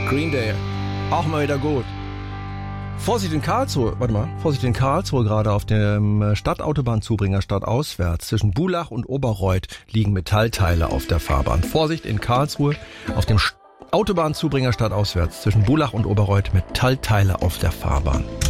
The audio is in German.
Green Day. Auch mal wieder gut. Vorsicht in Karlsruhe gerade auf dem Stadtautobahnzubringer stadtauswärts. Zwischen Bulach und Oberreuth liegen Metallteile auf der Fahrbahn. Vorsicht in Karlsruhe auf dem Autobahnzubringer stadtauswärts. Zwischen Bulach und Oberreuth Metallteile auf der Fahrbahn.